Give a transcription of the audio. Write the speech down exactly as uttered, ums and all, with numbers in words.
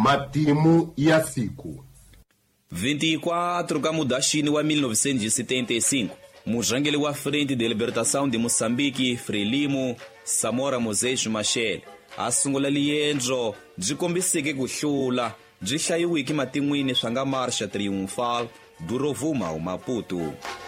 matimu ya siku. vinte e quatro Camudachini wa mil novecentos e setenta e cinco, mujangeli wa Frente de Libertação de Moçambique, Frelimo Samora Moses Machel, asungula liendro byi kombiseke ku hlula byi hlayiwiki matin'wini swa nga Marcha Triunfal do Rovuma o Maputo.